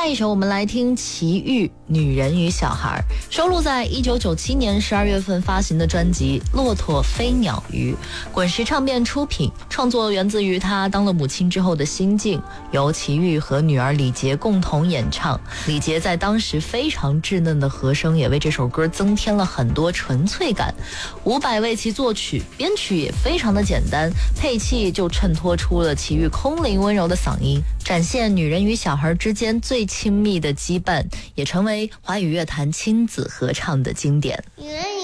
一首我们来听齐豫《女人与小孩》，收录在1997年12月份发行的专辑《骆驼飞鸟鱼》，滚石唱片出品。创作源自于她当了母亲之后的心境，由齐豫和女儿李洁共同演唱。李洁在当时非常稚嫩的和声也为这首歌增添了很多纯粹感。伍佰为其作曲，编曲也非常的简单，配器就衬托出了齐豫空灵温柔的嗓音，展现女人与小孩之间最亲密的羁绊，也成为华语乐坛亲子合唱的经典。 女人